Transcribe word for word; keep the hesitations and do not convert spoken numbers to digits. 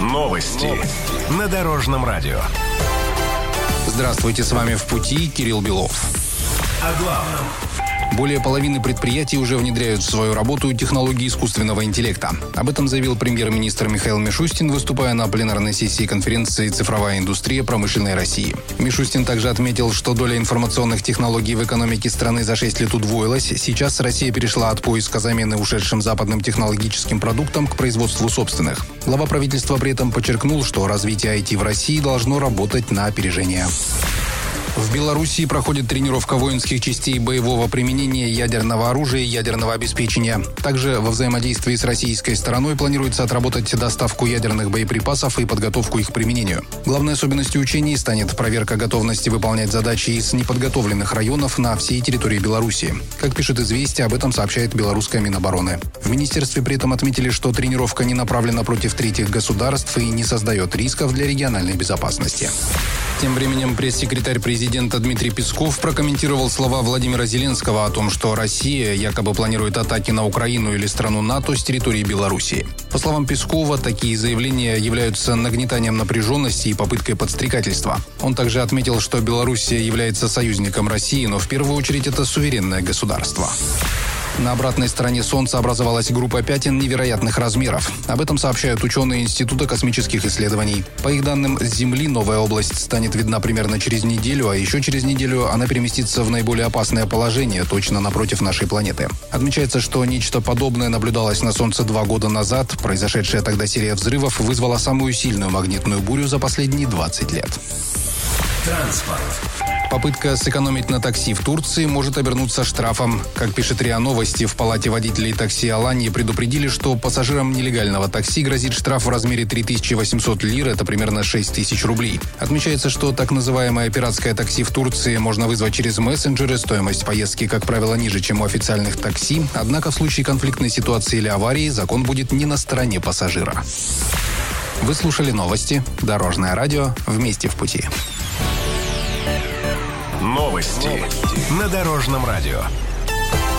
Новости на Дорожном радио. Здравствуйте, с вами «В пути» Кирилл Белов. О главном. Более половины предприятий уже внедряют в свою работу технологии искусственного интеллекта. Об этом заявил премьер-министр Михаил Мишустин, выступая на пленарной сессии конференции «Цифровая индустрия промышленной России». Мишустин также отметил, что доля информационных технологий в экономике страны за шесть лет удвоилась. Сейчас Россия перешла от поиска замены ушедшим западным технологическим продуктам к производству собственных. Глава правительства при этом подчеркнул, что развитие ай ти в России должно работать на опережение. В Белоруссии проходит тренировка воинских частей боевого применения ядерного оружия и ядерного обеспечения. Также во взаимодействии с российской стороной планируется отработать доставку ядерных боеприпасов и подготовку их к применению. Главной особенностью учений станет проверка готовности выполнять задачи из неподготовленных районов на всей территории Беларуси. Как пишет «Известия», об этом сообщает белорусская Минобороны. В министерстве при этом отметили, что тренировка не направлена против третьих государств и не создает рисков для региональной безопасности. Тем временем пресс-секретарь президента Дмитрий Песков прокомментировал слова Владимира Зеленского о том, что Россия якобы планирует атаки на Украину или страну НАТО с территории Белоруссии. По словам Пескова, такие заявления являются нагнетанием напряженности и попыткой подстрекательства. Он также отметил, что Белоруссия является союзником России, но в первую очередь это суверенное государство. На обратной стороне Солнца образовалась группа пятен невероятных размеров. Об этом сообщают ученые Института космических исследований. По их данным, с Земли новая область станет видна примерно через неделю, а еще через неделю она переместится в наиболее опасное положение, точно напротив нашей планеты. Отмечается, что нечто подобное наблюдалось на Солнце два года назад. Произошедшая тогда серия взрывов вызвала самую сильную магнитную бурю за последние двадцать лет. Транспорт. Попытка сэкономить на такси в Турции может обернуться штрафом. Как пишет РИА Новости, в палате водителей такси Алании предупредили, что пассажирам нелегального такси грозит штраф в размере три тысячи восемьсот лир, это примерно шесть тысяч рублей. Отмечается, что так называемое пиратское такси в Турции можно вызвать через мессенджеры. Стоимость поездки, как правило, ниже, чем у официальных такси. Однако в случае конфликтной ситуации или аварии закон будет не на стороне пассажира. Вы слушали новости. Дорожное радио. Вместе в пути. Новости на Дорожном радио.